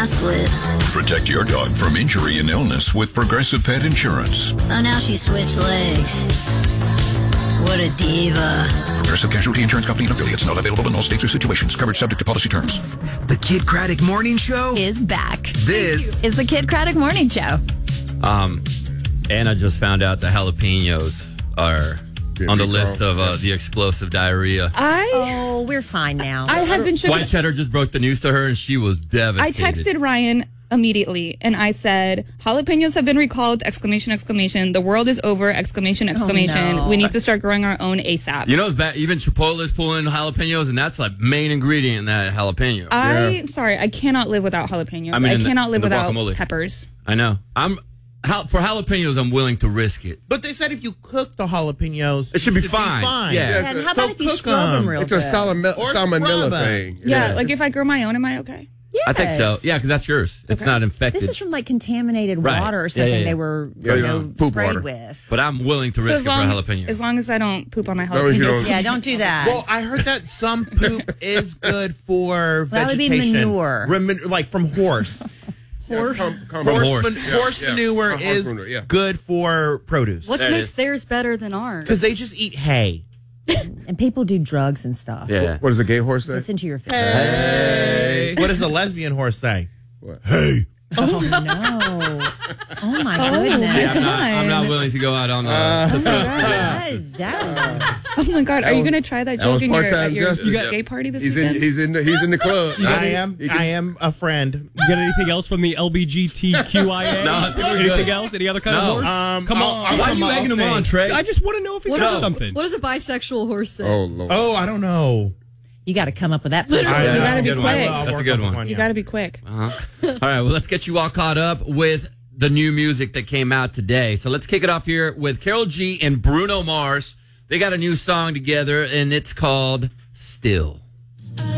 slid. Protect your dog from injury and illness with Progressive Pet Insurance. Oh, now she switched legs. What a diva. Progressive Casualty Insurance Company and affiliates. Not available in all states or situations. Coverage subject to policy terms. The Kid Craddock Morning Show is back. This is the Kid Craddock Morning Show. Anna just found out the jalapenos are on the list of the explosive diarrhea. Oh, we're fine now. I had been White Cheddar just broke the news to her, and she was devastated. I texted Ryan immediately, and I said, jalapenos have been recalled, ! The world is over, ! No. We need to start growing our own ASAP. You know, it's bad. Even Chipotle's pulling jalapenos, and that's like main ingredient in that jalapeno. I'm sorry, I cannot live without jalapenos. I cannot live without peppers. I know. For jalapenos, I'm willing to risk it. But they said if you cook the jalapenos, it should be fine. Yeah. And how about if you scrub them real It's good? a salmonella thing. Yeah, like if I grow my own, am I okay? Yes. I think so. Yeah, because that's yours. It's not infected. This is from like contaminated water or something they were poop sprayed water with. But I'm willing to risk it for a jalapeno. As long as I don't poop on my jalapenos. Yeah, don't do that. Well, I heard that some poop is good for That would be vegetation. manure. Like from horse. Horse manure is good for produce. What makes theirs better than ours? Because they just eat hay. And people do drugs and stuff. Yeah. What does a gay horse say? Listen to your face. Hey. What does a lesbian horse say? What? Hey. Oh, no. Oh, my goodness. Yeah, I'm not willing to go out on the Oh my God! Are you going to try that joke in part-time your Justin. gay party this He's weekend? in the club. I am a friend. You got anything else from the LBGTQIA? No, I think we're anything good. else? Any other kind of horse? Come on. Why are you egging him on, Trey? I just want to know if he's got something. What does a bisexual horse say? Oh, Lord. Oh, I don't know. You got to come up with that. You got to be quick. That's a good one. You got to be quick. All right, well, let's get you all caught up with the new music that came out today. So let's kick it off here with Karol G and Bruno Mars. They got a new song together, and it's called Still.